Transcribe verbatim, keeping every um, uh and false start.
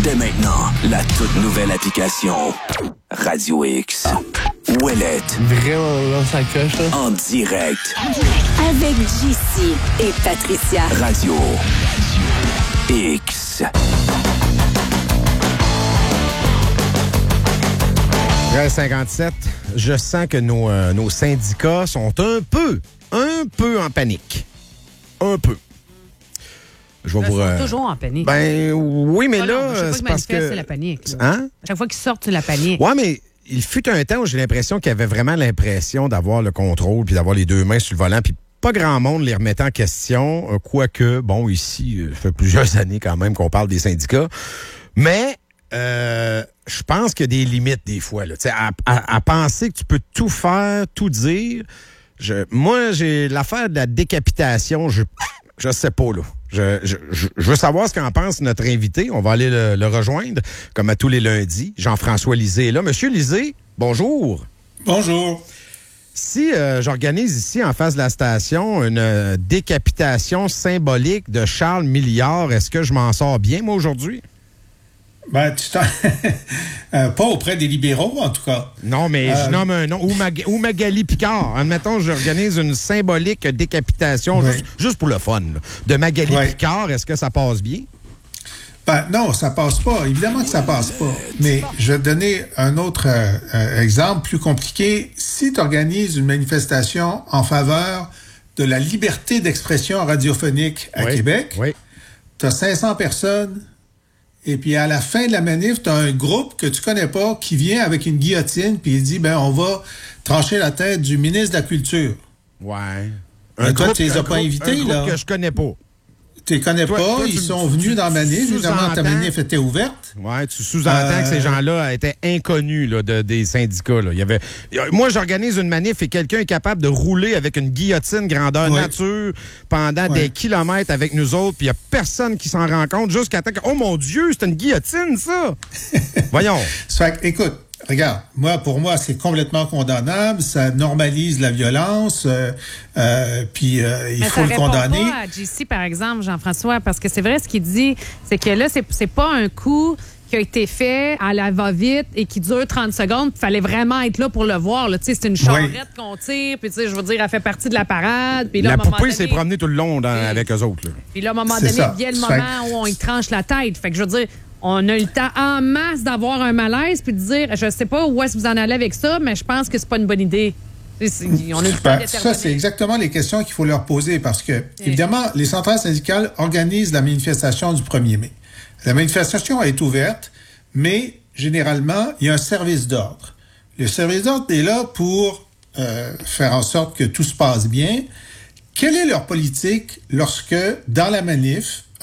Dès maintenant, la toute nouvelle application Radio X. Ouellette. Vraiment, là, ça coche, là. En direct. Avec J C et Patricia. Radio X. cinquante-sept, je sens que nos, euh, nos syndicats sont un peu, un peu en panique. Un peu. Je vais Ils vous. sont Euh, toujours en panique. Ben oui, mais Ah là, non, à chaque fois c'est qu'ils parce manifestent, que. c'est la panique. là. Hein? À chaque fois qu'ils sortent, c'est la panique. Ouais, mais il fut un temps où j'ai l'impression qu'il y avait vraiment l'impression d'avoir le contrôle puis d'avoir les deux mains sur le volant, puis pas grand monde les remettait en question, euh, quoique, bon, ici, euh, ça fait plusieurs années quand même qu'on parle des syndicats, mais euh, je pense qu'il y a des limites des fois, là. Tu sais, à, à, à penser que tu peux tout faire, tout dire. Je, moi, j'ai l'affaire de la décapitation, je je sais pas, là. Je, je, je veux savoir ce qu'en pense notre invité. On va aller le, le rejoindre, comme à tous les lundis. Jean-François Lisée est là. Monsieur Lisée, bonjour. Bonjour. Si euh, j'organise ici, en face de la station, une euh, décapitation symbolique de Charles Milliard, est-ce que je m'en sors bien, moi, aujourd'hui? Ben, tu t'en... euh, pas auprès des libéraux, en tout cas. Non, mais Euh... je nomme un nom. Ou, Mag- ou Magali Picard. Admettons, j'organise une symbolique décapitation, Oui. juste, juste pour le fun, là, de Magali Oui. Picard. Est-ce que ça passe bien? Ben, non, ça passe pas. Évidemment que ça passe pas. Mais je vais te donner un autre euh, euh, exemple plus compliqué. Si tu organises une manifestation en faveur de la liberté d'expression radiophonique à Oui. Québec, Oui. tu as cinq cents personnes, et puis à la fin de la manif, tu as un groupe que tu connais pas qui vient avec une guillotine, puis il dit, ben, on va trancher la tête du ministre de la Culture. Ouais. Un toi, tu les as un pas groupe- invités, un groupe là. que je connais pas. Tu les connais Toi- pas, toi, ils tu- sont tu- venus tu- dans la manif, tu évidemment, ta sous-entends- manif était ouverte. Ouais, tu sous-entends Euh, que ces gens-là étaient inconnus là, de, des syndicats. Là. Il y avait... Moi, j'organise une manif et quelqu'un est capable de rouler avec une guillotine grandeur Ouais. nature pendant Ouais. des kilomètres avec nous autres, puis il n'y a personne qui s'en rend compte jusqu'à temps que... Oh mon Dieu, c'est une guillotine, ça! Voyons. Ça fait que, écoute, regarde, moi, pour moi, c'est complètement condamnable. Ça normalise la violence. Euh, euh, puis euh, il Mais faut ça le répond condamner. pas à J C, par exemple, Jean-François, parce que c'est vrai ce qu'il dit, c'est que là, c'est, c'est pas un coup qui a été fait à la va-vite et qui dure trente secondes. Il fallait vraiment être là pour le voir. Là. Tu sais, c'est une charrette Oui. qu'on tire, puis tu sais, je veux dire, elle fait partie de la parade. Puis là, La à un moment poupée donné- s'est promenée tout le long dans- Oui. avec eux autres. Là. Puis là, à un moment C'est donné, ça. vient le Ça fait moment où on y tranche la tête. Fait que je veux dire, on a eu le temps en masse d'avoir un malaise puis de dire, je sais pas où est-ce que vous en allez avec ça, mais je pense que c'est pas une bonne idée. C'est- c'est- On a eu le temps Ben, de ça, déterminer. c'est exactement les questions qu'il faut leur poser parce que, évidemment, les centrales syndicales organisent la manifestation du premier mai. La manifestation est ouverte, mais généralement, il y a un service d'ordre. Le service d'ordre est là pour euh, faire en sorte que tout se passe bien. Quelle est leur politique lorsque, dans la manif,